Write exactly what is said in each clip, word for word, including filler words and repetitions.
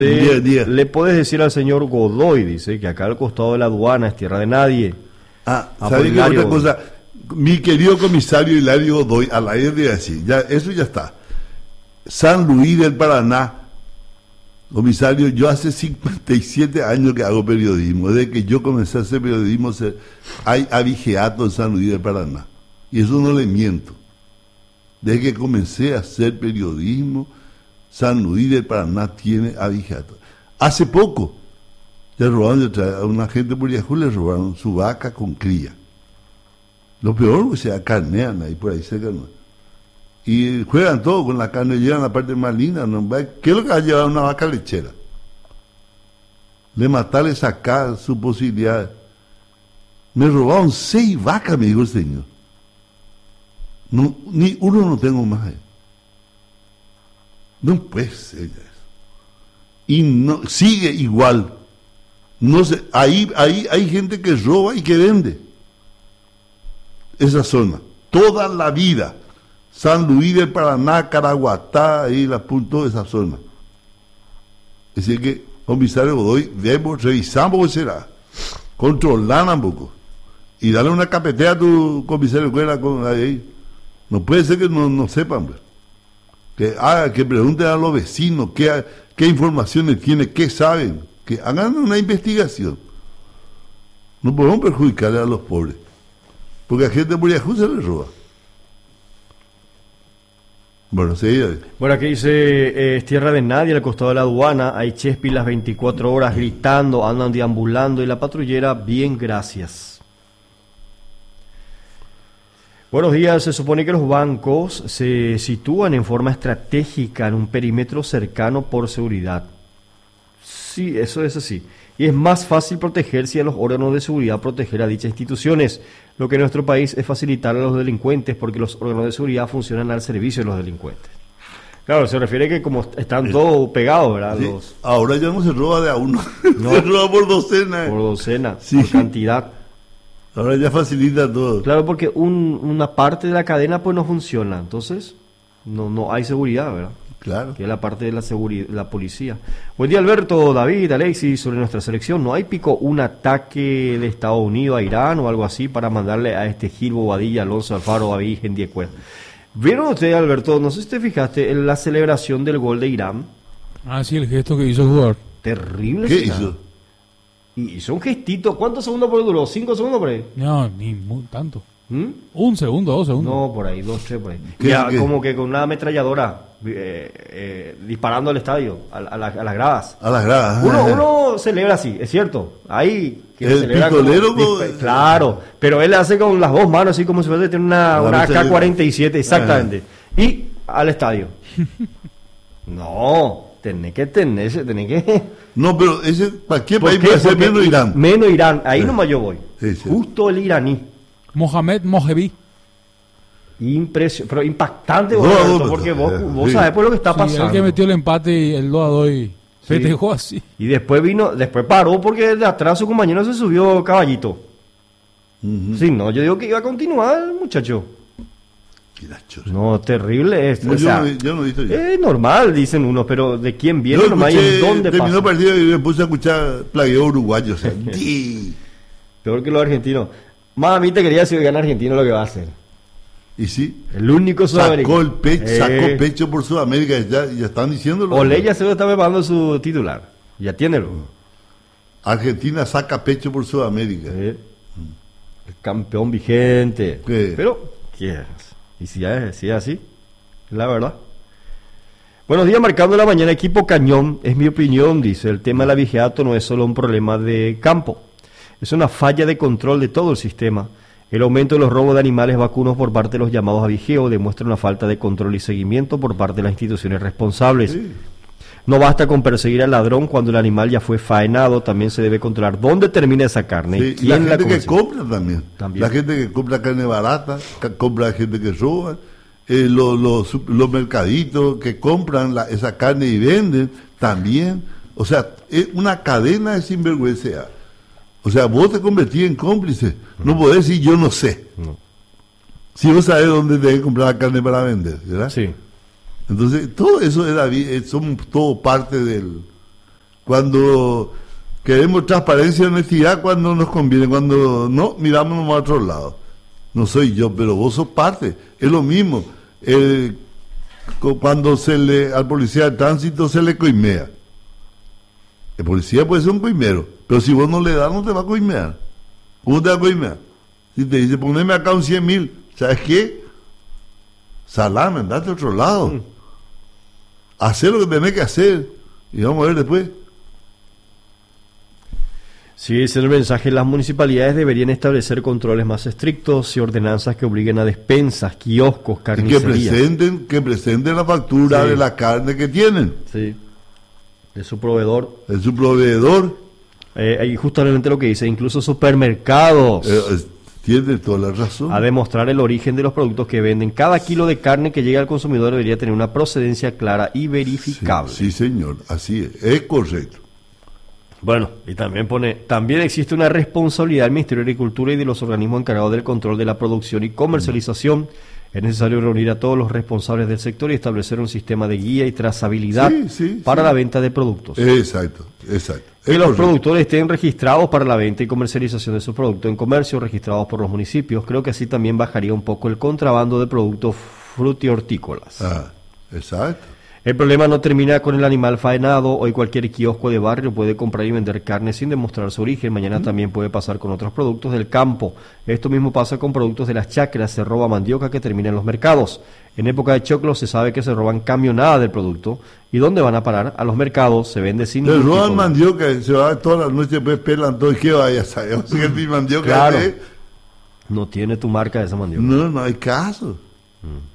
Día, día. Le puedes decir al señor Godoy, dice, que acá al costado de la aduana es tierra de nadie. Ah, ¿sabe qué otra cosa? Mi querido comisario Hilario Godoy, al aire de así, ya, eso ya está. San Luis del Paraná, comisario, yo hace cincuenta y siete años que hago periodismo, desde que yo comencé a hacer periodismo, se, hay abigeato en San Luis del Paraná, y eso no le miento. Desde que comencé a hacer periodismo, San Luis del Paraná tiene abigeato. Hace poco, le robaron a una gente por Yahoo, le robaron su vaca con cría. Lo peor que se acarnean ahí por ahí cerca, ¿no? Y juegan todo con la carne, llegan la parte más linda, ¿no? ¿Qué es lo que va a llevar una vaca lechera? Le matar, le sacar su posibilidad. Me robaron seis vacas, me dijo el señor. No, ni uno no tengo más. Eh. No puede ser eso. Y no, sigue igual. No sé, ahí, ahí hay gente que roba y que vende. Esa zona, toda la vida, San Luis del Paraná, Caraguatá, ahí la punto de esa zona. Es decir que, comisario Godoy, vemos, revisamos qué será, controlar un poco, y darle una capetea a tu comisario con ahí. No puede ser que no, no sepan, pues. Que haga, que pregunten a los vecinos qué, qué informaciones tienen, qué saben, que hagan una investigación. No podemos perjudicarle a los pobres. Porque a gente de Yahoo se le roba. Bueno, sí. Bueno, aquí dice, eh, es tierra de nadie al costado de la aduana, hay chespi las veinticuatro horas gritando, andan deambulando y la patrullera, bien, gracias. Buenos días, se supone que los bancos se sitúan en forma estratégica en un perímetro cercano por seguridad. Sí, eso es así. Y es más fácil protegerse a los órganos de seguridad, proteger a dichas instituciones. Lo que en nuestro país es facilitar a los delincuentes porque los órganos de seguridad funcionan al servicio de los delincuentes. Claro, se refiere que como están todos pegados, ¿verdad? Sí, los... Ahora ya no se roba de a uno, no, se roba por docena. Por docena, sí. Por cantidad. Ahora ya facilita todo. Claro, porque un, una parte de la cadena pues no funciona, entonces no, no hay seguridad, ¿verdad? Claro. Que es la parte de la seguridad, la policía. Buen día, Alberto, David, Alexis, sobre nuestra selección. ¿No hay pico un ataque de Estados Unidos a Irán o algo así para mandarle a este Gil Bobadilla, Alonso Alfaro, David, Gendiecuel? ¿Vieron ustedes, Alberto? No sé si te fijaste en la celebración del gol de Irán. Ah, sí, el gesto que hizo el jugador. Terrible. ¿Qué será. hizo? Y hizo un gestito. ¿Cuántos segundos por ahí duró? ¿Cinco segundos por ahí? No, ni muy, tanto. ¿Mm? Un segundo, dos segundos. No, por ahí, dos, tres por ahí. ¿Qué, ya, qué? como que con una ametralladora eh, eh, disparando al estadio, a, a, la, a las gradas. A las gradas. Uno, uno celebra así, es cierto. Ahí. Que El celebra pistolero como, con- claro, pero él hace con las dos manos, así como si fuese tener una, La una metralleta. A K cuarenta y siete, exactamente. Y al estadio. No, tenés que tener, tenés que. No, pero ese, ¿para qué ¿Por país qué? puede ser Porque menos Irán? Menos Irán, ahí Sí. nomás yo voy. Sí, sí. Justo el iraní. Mohamed Mojevi. Impresionante, pero impactante, No, vos, no, Alberto, no, porque no, vos, eh, vos sí. sabés por lo que está Sí, pasando. el que metió el empate y el dos a dos y festejó así. Y después vino, después paró porque de atrás su compañero se subió caballito. Ujú. Sí, no, yo digo que iba a continuar el muchacho. Qué la chora. No, terrible es. No, o yo, sea, no, yo no he visto yo. es normal, dicen unos, pero ¿de quién viene? Yo Nomás y en escuché, dónde terminó el pasa. partido y me puse a escuchar plagueo uruguayo. O sea, di. Peor que los argentinos. Mami, te quería decir que gana Argentina lo que va a hacer. Y sí, El único sudamericano. sacó el pecho, Eh, sacó pecho por Sudamérica, ya, ya están diciéndolo. Olé ya se lo está preparando su titular. Ya tiene lo. Argentina saca pecho por Sudamérica. Eh, el campeón vigente. Sí. Pero, ¿qué es? Y si es, si es así, es la verdad. Buenos días, marcando la mañana, equipo Cañón. Es mi opinión, dice. El tema del abigeato no es solo un problema de campo. Es una falla de control de todo el sistema. El aumento de los robos de animales vacunos por parte de los llamados abigeos demuestra una falta de control y seguimiento por parte de las instituciones responsables. Sí. No basta con perseguir al ladrón cuando el animal ya fue faenado, también se debe controlar dónde termina esa carne y Sí, y quién la la gente que consume. compra también. También. La gente que compra carne barata, que compra gente que roba, eh, los, los, los mercaditos que compran la, esa carne y venden también. O sea, es una cadena de sinvergüenza. O sea, vos te convertís en cómplice. No podés decir yo no sé. No. Si vos sabés dónde tenés que comprar la carne para vender, ¿verdad? Sí. Entonces, todo eso es la vi- eh, son todo parte del, Cuando queremos transparencia y honestidad cuando nos conviene, cuando no, miramos nomás a otro lado. No soy yo, pero vos sos parte. Es lo mismo. Eh, cuando se le al policía de tránsito se le coimea. El policía puede ser un coimero, pero si vos no le das, no te va a coimear. ¿Cómo te va a coimear? Si te dice, poneme acá un cien mil, ¿sabes qué? Salame, andate a otro lado. Mm. Hacer lo que tenés que hacer. Y vamos a ver después. Sí, ese es el mensaje. Las municipalidades deberían establecer controles más estrictos y ordenanzas que obliguen a despensas, kioscos, carnicerías. Y que presenten, que presenten la factura sí. de la carne que tienen. Sí. De su proveedor. De su proveedor. Eh, y justamente lo que dice, incluso supermercados. Eh, tiene toda la razón. A demostrar el origen de los productos que venden. Cada kilo de carne que llega al consumidor debería tener una procedencia clara y verificable. Sí, sí señor, así es, es correcto. Bueno, y también pone, también existe una responsabilidad del Ministerio de Agricultura y de los organismos encargados del control de la producción y comercialización. Es necesario reunir a todos los responsables del sector y establecer un sistema de guía y trazabilidad sí, sí, para sí. la venta de productos. Exacto, exacto. Que los productores estén registrados para la venta y comercialización de sus productos en comercio, registrados por los municipios. Creo que así también bajaría un poco el contrabando de productos frutihortícolas. Ah, exacto. El problema no termina con el animal faenado. Hoy cualquier kiosco de barrio puede comprar y vender carne sin demostrar su origen. Mañana mm. también puede pasar con otros productos del campo. Esto mismo pasa con productos de las chacras. Se roba mandioca que termina en los mercados. En época de choclo se sabe que se roban camionadas del producto. ¿Y dónde van a parar? A los mercados. Se vende sin... Se roban mandioca, se va toda la noche, pues pelan todo. ¿Qué vaya a saber? O sea, que mandioca claro. es... No tiene tu marca de esa mandioca. No, no hay caso. Mm.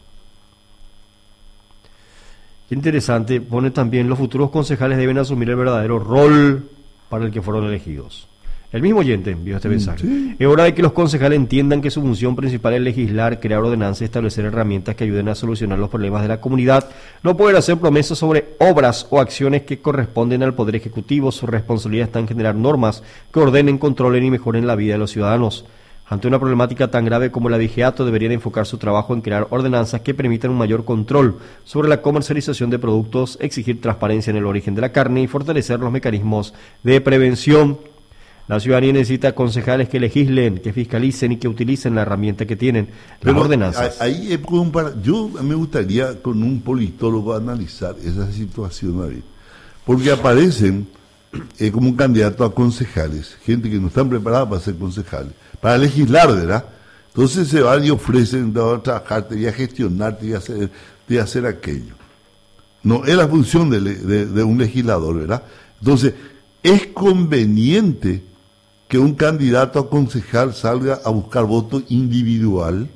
Qué interesante, pone también, los futuros concejales deben asumir el verdadero rol para el que fueron elegidos. El mismo oyente envió este mensaje. Sí. Es hora de que los concejales entiendan que su función principal es legislar, crear ordenanzas y establecer herramientas que ayuden a solucionar los problemas de la comunidad. No pueden hacer promesas sobre obras o acciones que corresponden al Poder Ejecutivo. Su responsabilidad está en generar normas que ordenen, controlen y mejoren la vida de los ciudadanos. Ante una problemática tan grave como la vigiato, deberían enfocar su trabajo en crear ordenanzas que permitan un mayor control sobre la comercialización de productos, exigir transparencia en el origen de la carne y fortalecer los mecanismos de prevención. La ciudadanía necesita concejales que legislen, que fiscalicen y que utilicen la herramienta que tienen, las Pero ordenanzas. Ahí es como para, yo me gustaría con un politólogo analizar esa situación, David, porque aparecen eh, como un candidato a concejales, gente que no están preparadas para ser concejales, para legislar, ¿verdad? Entonces se van y ofrecen, te van a trabajar, te voy a gestionar, te voy a hacer, te voy a hacer aquello. No es la función de, de, de un legislador, ¿verdad? Entonces, es conveniente que un candidato a concejal salga a buscar voto individual.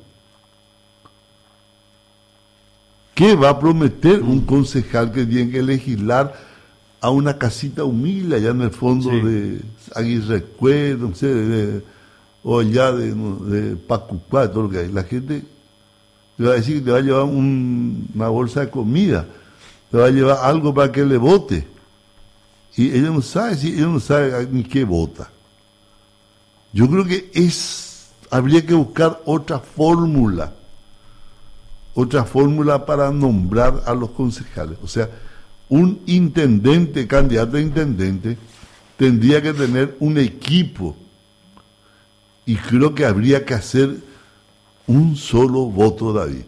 ¿Qué va a prometer un concejal que tiene que legislar a una casita humilde allá en el fondo sí. de Aguirre Cue, no sé, de, o allá de, de Pacucá, todo lo que hay? La gente te va a decir que te va a llevar un, una bolsa de comida, te va a llevar algo para que le vote. Y ella no sabe, si ella no sabe ni qué vota. Yo creo que es habría que buscar otra fórmula, otra fórmula para nombrar a los concejales. O sea, un intendente, candidato a intendente, tendría que tener un equipo. Y creo que habría que hacer un solo voto, David.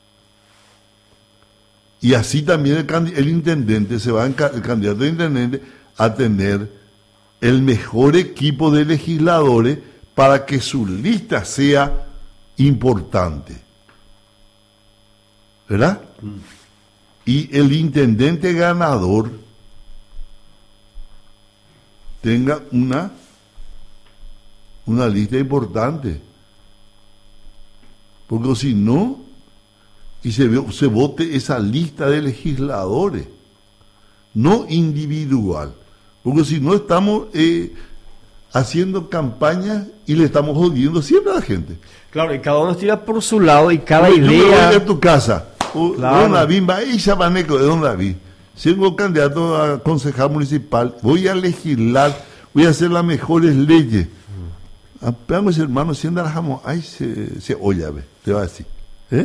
Y así también el, el intendente se va, el candidato a intendente, a tener el mejor equipo de legisladores para que su lista sea importante. ¿Verdad? Mm. Y el intendente ganador tenga una, una lista importante. Porque si no, y se, se vote esa lista de legisladores, no individual. Porque si no estamos eh, haciendo campañas y le estamos jodiendo siempre a la gente. Claro, y cada uno tira por su lado y cada yo idea... Yo me voy a tu casa, o, claro. Don David, va y Chabaneco de Don David. Siendo candidato a concejal municipal, voy a legislar, voy a hacer las mejores leyes. Mm. Apegamos, hermano, si anda la jamón, ay, se, se oye, ve, te va a decir. ¿Eh?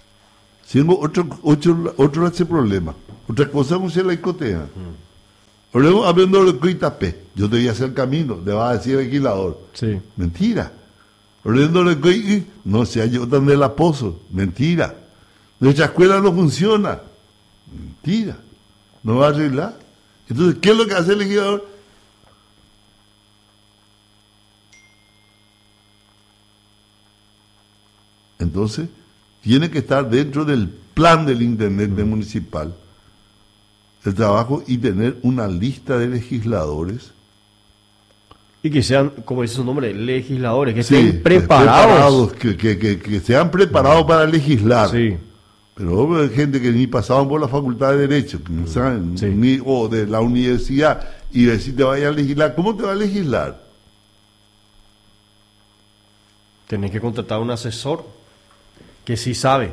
Siendo otro, otro, otro ese problema. Otra cosa no se la icotea. Mm. Hablemos hablando de Coitapé. Yo te voy a hacer camino, le va a decir el legislador. Sí. Mentira. Hablando de Coitapé, no se halló tan del Pozo. Mentira. Nuestra escuela no funciona. Mentira. No va a arreglar. Entonces, ¿qué es lo que hace el legislador? Entonces, tiene que estar dentro del plan del intendente municipal el trabajo y tener una lista de legisladores. Y que sean, como dice su nombre, legisladores, que Sí, estén preparados. que, que, que, que sean preparados para legislar. Sí. Pero hay gente que ni pasaban por la facultad de Derecho, que no saben, Sí. ni, o de la universidad, y decir te vaya a legislar. ¿Cómo te va a legislar? Tenés que contratar a un asesor que sí sabe.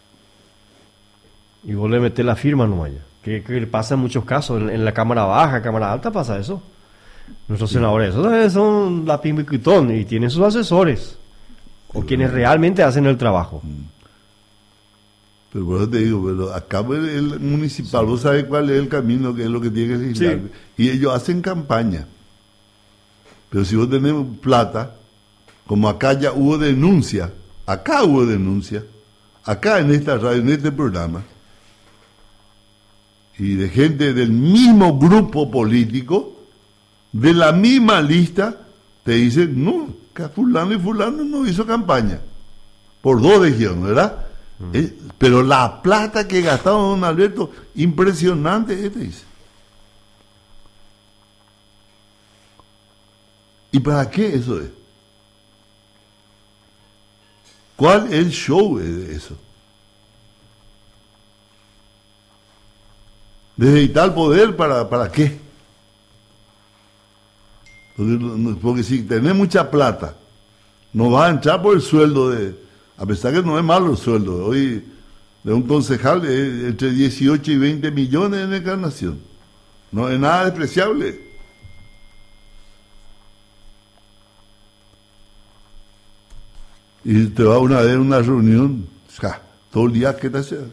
Y vos le metés la firma nomás ya. Que, que pasa en muchos casos. En, en la Cámara Baja, Cámara Alta pasa eso. Nuestros senadores, esos son la pimbiquitón y tienen sus asesores. O quienes realmente hacen el trabajo. Pero por eso te digo, pero acá el, el municipal, vos sabés cuál es el camino, que es lo que tiene que legislar. Sí. Y ellos hacen campaña. Pero si vos tenés plata, como acá ya hubo denuncia, acá hubo denuncia, acá en esta radio, en este programa, y de gente del mismo grupo político, de la misma lista, te dicen, no, que fulano y fulano no hizo campaña. Por dos regiones, ¿verdad? Mm. Eh, pero la plata que gastaba don Alberto, impresionante, eh, te dice. ¿Y para qué eso es? ¿Cuál es el show de eso? ¿Necesitar poder para, para qué? Porque, porque si tenés mucha plata, no vas a entrar por el sueldo de... A pesar que no es malo el sueldo. Hoy, de un concejal, es entre dieciocho y veinte millones en Encarnación. No es nada despreciable. Y te va una vez a una reunión, ja, todo el día, ¿qué te hace?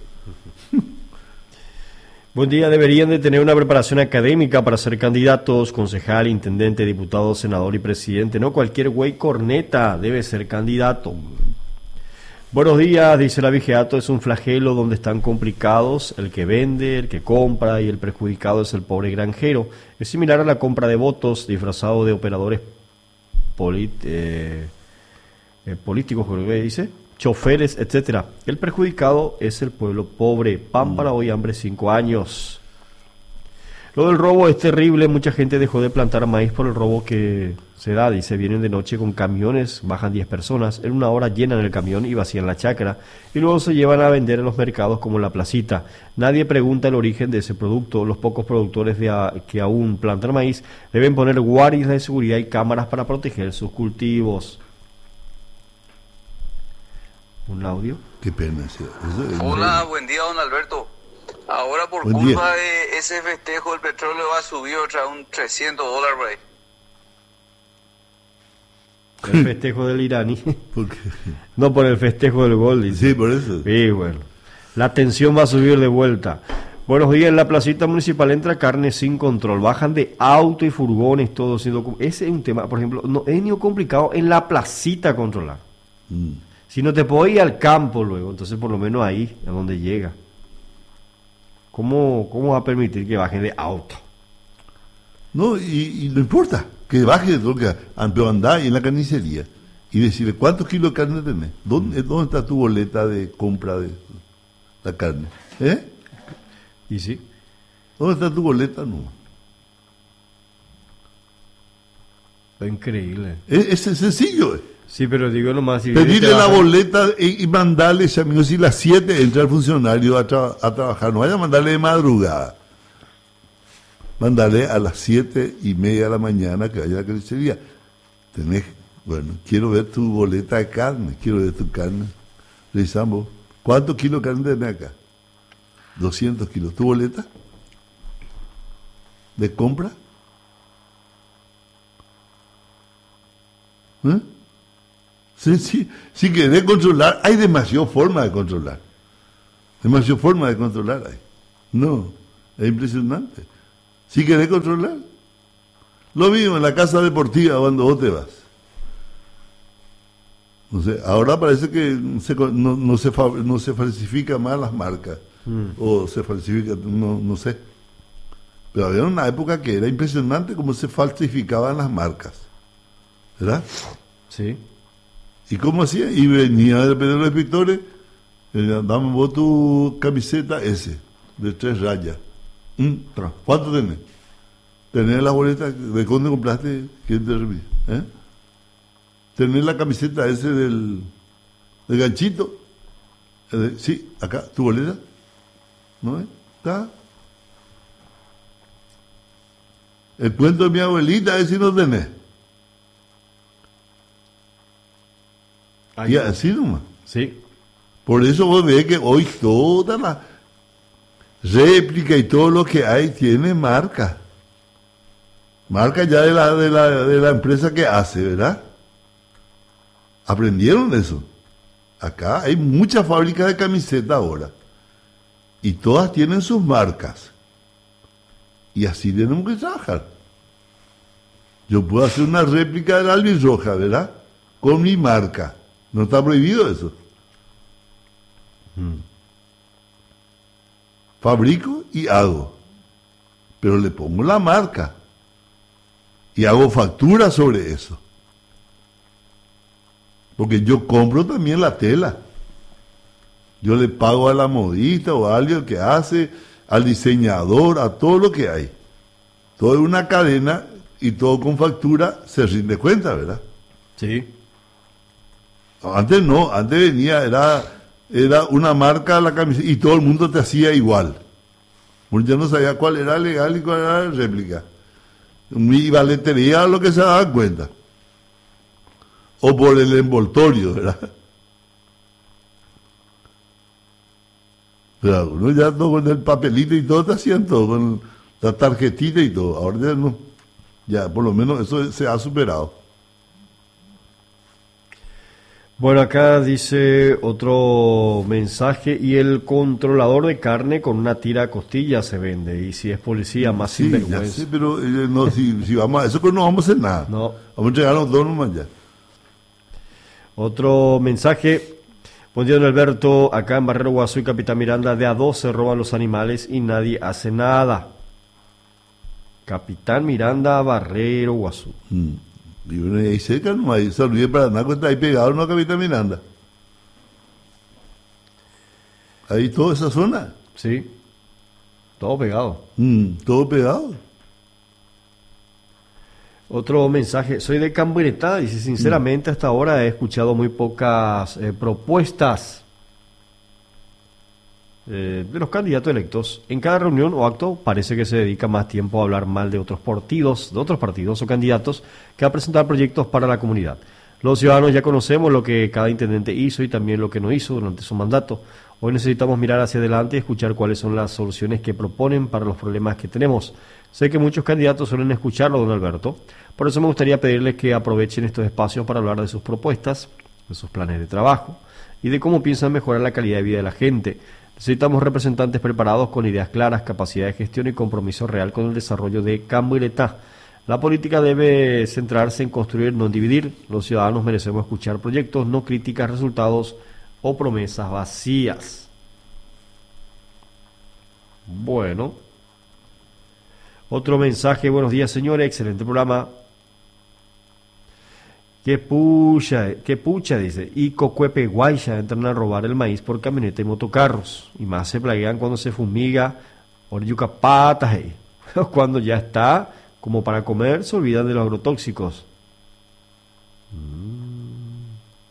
Buen día, deberían de tener una preparación académica para ser candidatos, concejal, intendente, diputado, senador y presidente. No cualquier güey corneta debe ser candidato. Buenos días, dice la Vigiato, es un flagelo donde están complicados el que vende, el que compra y el perjudicado es el pobre granjero. Es similar a la compra de votos disfrazado de operadores polit, eh, eh, políticos, creo que dice, choferes, etcétera. El perjudicado es el pueblo pobre. Pan para hoy, hambre cinco años. Lo del robo es terrible. Mucha gente dejó de plantar maíz por el robo que se da. Dice, vienen de noche con camiones, bajan diez personas. En una hora llenan el camión y vacían la chacra. Y luego se llevan a vender en los mercados como en la placita. Nadie pregunta el origen de ese producto. Los pocos productores de a, que aún plantan maíz deben poner guardias de seguridad y cámaras para proteger sus cultivos. Un audio. Qué pena. Sí. Eso es Hola, muy... buen día, don Alberto. Ahora por Buen culpa día. de ese festejo el petróleo va a subir otra un trescientos dólares por ahí. El festejo del iraní. ¿Por qué? No por el festejo del gol, dice. Sí, por eso. Sí, bueno. La tensión va a subir de vuelta. Buenos días, en la placita municipal entra carne sin control. Bajan de auto y furgones, todo sin documento. Ese es un tema, por ejemplo, no es ni complicado en la placita controlar. Mm. Si no te puedo ir al campo luego, entonces por lo menos ahí, a donde llega. ¿Cómo, cómo va a permitir que bajen de auto? No, y, y no importa, que baje de lo que pero andá ahí en la carnicería y decirle cuántos kilos de carne tenés, ¿dónde, dónde está tu boleta de compra de la carne? ¿Eh? Y sí. ¿Dónde está tu boleta? No. Es increíble. Es, es sencillo. Eh. Sí, pero digo nomás... Si Pedirle la boleta y, y mandarle, ese amigo, si las siete entra el funcionario a, tra a trabajar, no vaya a mandarle de madrugada. Mandarle a las siete y media de la mañana que vaya a la carnicería. Tenés, bueno, quiero ver tu boleta de carne, quiero ver tu carne. Revisamos, ¿cuántos kilos de carne tenés acá? doscientos kilos. ¿Tu boleta de compra? ¿Eh? Sí, sí, si querés controlar, hay demasiadas formas de controlar. Demasiadas formas de controlar hay. No, es impresionante. Si querés controlar. Lo mismo en la casa deportiva cuando vos te vas. No sé, ahora parece que se, no, no, se, no se falsifica más las marcas. Mm. O se falsifica, no, no sé. Pero había una época que era impresionante cómo se falsificaban las marcas. ¿Verdad? Sí. ¿Y cómo hacía? Y venía de repente los inspectores, eh, dame vos tu camiseta S, de tres rayas. ¿Mm? ¿Cuánto tenés? ¿Tenés la boleta? ¿De dónde compraste? ¿Quién te repite? ¿Eh? ¿Tenés la camiseta ese del, del ganchito? Eh, sí, acá, ¿tu boleta? ¿No es? ¿Está? El cuento de mi abuelita, ese no tenés. Ahí y así nomás. Sí. Por eso vos ves que hoy toda la réplica y todo lo que hay tiene marca. Marca ya de la, de la, de la empresa que hace, ¿verdad? Aprendieron eso. Acá hay muchas fábricas de camisetas ahora. Y todas tienen sus marcas. Y así tenemos que trabajar. Yo puedo hacer una réplica de la albirroja, ¿verdad? Con mi marca. No está prohibido eso. Hmm. Fabrico y hago. Pero le pongo la marca. Y hago factura sobre eso. Porque yo compro también la tela. Yo le pago a la modista o a alguien que hace, al diseñador, a todo lo que hay. Todo es una cadena y todo con factura se rinde cuenta, ¿verdad? Sí. Antes no, antes venía, era, era una marca la camiseta y todo el mundo te hacía igual. Porque yo no sabía cuál era legal y cuál era la réplica. Mi valetería lo que se daban cuenta. O por el envoltorio, ¿verdad? Pero uno ya todo con el papelito y todo te hacían todo, con la tarjetita y todo. Ahora ya no. Ya, por lo menos eso se ha superado. Bueno, acá dice otro mensaje, y el controlador de carne con una tira a costilla se vende, y si es policía, más sí, sinvergüenza. Ya sé, pero eh, no, si, si vamos a eso, pues no vamos a hacer nada. No. Vamos a entregarnos dos nomás ya. Otro mensaje, buen día don Alberto, acá en Barrero Guazú y Capitán Miranda, de a dos se roban los animales y nadie hace nada. Capitán Miranda, Barrero Guazú. Mm. Y uno ahí cerca no hay, San Luis de Paraná, está ahí pegado, no, Capitán Miranda. Ahí toda esa zona. Sí, todo pegado. Mm, todo pegado. Otro mensaje, soy de Camburetá, dice, sinceramente hasta ahora he escuchado muy pocas eh, propuestas eh, de los candidatos electos. En cada reunión o acto parece que se dedica más tiempo a hablar mal de otros partidos, de otros partidos o candidatos, que a presentar proyectos para la comunidad. Los ciudadanos ya conocemos lo que cada intendente hizo y también lo que no hizo durante su mandato. Hoy necesitamos mirar hacia adelante y escuchar cuáles son las soluciones que proponen para los problemas que tenemos. Sé que muchos candidatos suelen escucharlo, don Alberto. Por eso me gustaría pedirles que aprovechen estos espacios para hablar de sus propuestas, de sus planes de trabajo y de cómo piensan mejorar la calidad de vida de la gente. Necesitamos representantes preparados con ideas claras, capacidad de gestión y compromiso real con el desarrollo de Camburetá. La política debe centrarse en construir, no en dividir. Los ciudadanos merecemos escuchar proyectos, no críticas, resultados o promesas vacías. Bueno. Otro mensaje, buenos días señores, excelente programa. Que pucha, que pucha, dice, y Cocuepe Guaycha entran a robar el maíz por camioneta y motocarros. Y más se plaguean cuando se fumiga Oriuca patas, eh. Cuando ya está como para comer, se olvidan de los agrotóxicos. Mm.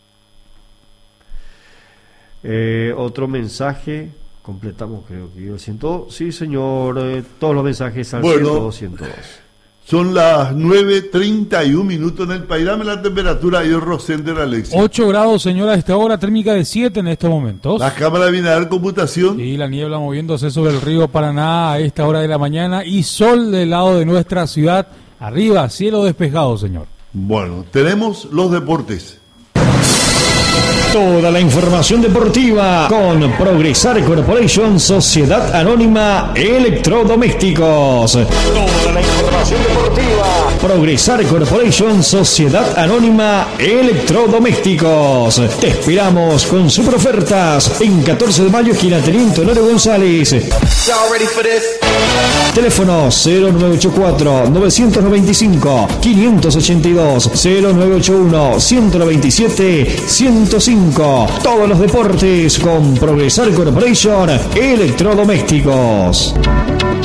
Eh, otro mensaje, completamos creo que el ciento, sí señor, eh, todos los mensajes al bueno, ciento dos, ciento dos. Son las nueve treinta y un minutos en el país. Dame la temperatura ahí, Rosender Alexis. ocho grados, señora, a esta hora, térmica de siete en estos momentos. La cámara viene a dar computación. Y la niebla moviéndose sobre el río Paraná a esta hora de la mañana. Y sol del lado de nuestra ciudad. Arriba, cielo despejado, señor. Bueno, tenemos los deportes. Toda la información deportiva con Progresar Corporation, Sociedad Anónima Electrodomésticos. Toda la información deportiva. Progresar Corporation, Sociedad Anónima Electrodomésticos. Te esperamos con super ofertas en catorce de mayo, esquina Teniente Honorio González. Teléfono cero nueve ocho cuatro, nueve nueve cinco, cinco ocho dos, cero nueve ocho uno, uno dos siete, uno cero cinco. Todos los deportes con Progresar Corporation Electrodomésticos.